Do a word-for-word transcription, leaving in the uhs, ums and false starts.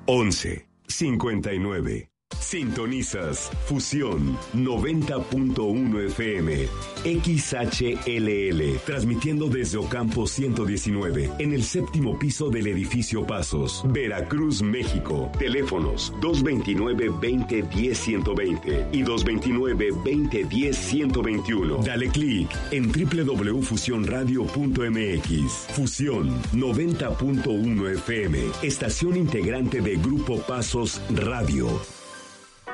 once cincuenta y nueve. Sintonizas Fusión noventa punto uno F M, X H L L, transmitiendo desde Ocampo ciento diecinueve, en el séptimo piso del edificio Pasos, Veracruz, México. Teléfonos dos veintinueve, veinte, diez, ciento veinte y dos veintinueve, veinte, diez, ciento veintiuno. Dale clic en doble u doble u doble u punto fusión radio punto m x. Fusión noventa punto uno F M, estación integrante de Grupo Pasos Radio.